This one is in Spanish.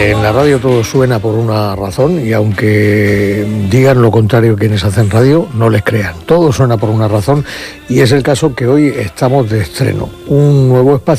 En la radio todo suena por una razón y aunque digan lo contrario quienes hacen radio, no les crean. Todo suena por una razón y es el caso que hoy estamos de estreno. Un nuevo espacio